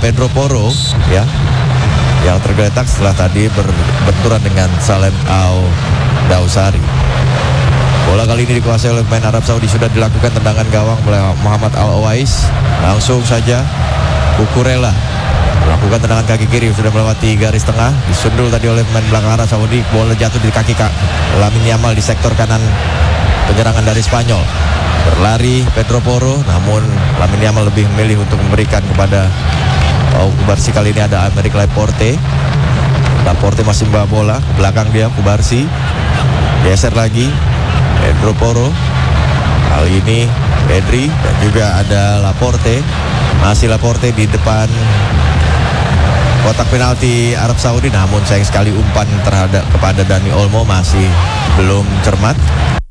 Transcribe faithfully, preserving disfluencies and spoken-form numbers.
Pedro Porro ya, yang tergeletak setelah tadi berbenturan dengan Salem Al Dausari. Bola kali ini dikuasai oleh pemain Arab Saudi. Sudah dilakukan tendangan gawang oleh Muhammad Al-Owais. Langsung saja Cucurella melakukan tendangan kaki kiri, sudah melewati garis tengah, disundul tadi oleh pemain belakang Arab Saudi. Bola jatuh di kaki Kak Lamine Yamal di sektor kanan penyerangan dari Spanyol. Berlari Pedro Porro, namun Lamine Yamal lebih memilih untuk memberikan kepada oh, Kubarsi. Kali ini ada Aymeric Laporte. Laporte masih membawa bola ke belakang dia. Kubarsi geser lagi Pedro Porro. Kali ini Pedri dan juga ada Laporte. Masih Laporte di depan kotak penalti Arab Saudi, namun sayang sekali umpan terhadap kepada Dani Olmo masih belum cermat.